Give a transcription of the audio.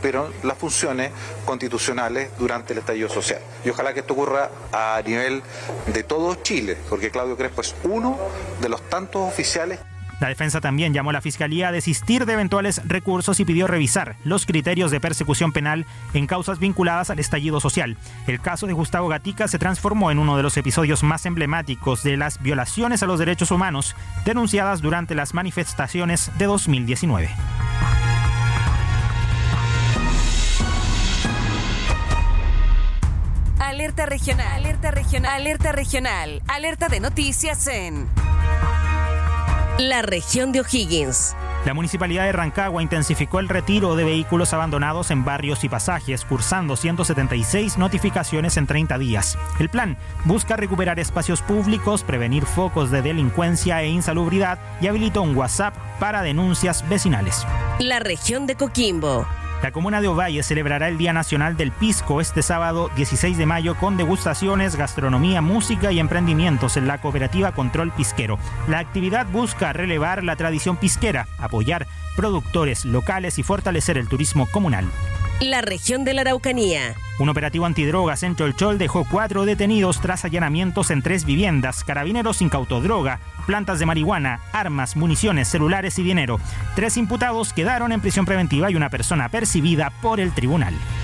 interrumpieron las funciones constitucionales durante el estallido social. Y ojalá que esto ocurra a nivel de todo Chile, porque Claudio Crespo es uno de los tantos oficiales. La defensa también llamó a la Fiscalía a desistir de eventuales recursos y pidió revisar los criterios de persecución penal en causas vinculadas al estallido social. El caso de Gustavo Gatica se transformó en uno de los episodios más emblemáticos de las violaciones a los derechos humanos denunciadas durante las manifestaciones de 2019. Alerta regional, alerta regional, alerta regional, alerta de noticias en la región de O'Higgins. La Municipalidad de Rancagua intensificó el retiro de vehículos abandonados en barrios y pasajes, cursando 176 notificaciones en 30 días. El plan busca recuperar espacios públicos, prevenir focos de delincuencia e insalubridad y habilitó un WhatsApp para denuncias vecinales. La región de Coquimbo. La comuna de Ovalle celebrará el Día Nacional del Pisco este sábado 16 de mayo con degustaciones, gastronomía, música y emprendimientos en la cooperativa Control Pisquero. La actividad busca relevar la tradición pisquera, apoyar productores locales y fortalecer el turismo comunal. La región de la Araucanía. Un operativo antidrogas en Cholchol dejó 4 detenidos tras allanamientos en 3 viviendas. Carabineros incautó droga, plantas de marihuana, armas, municiones, celulares y dinero. 3 imputados quedaron en prisión preventiva y una persona percibida por el tribunal.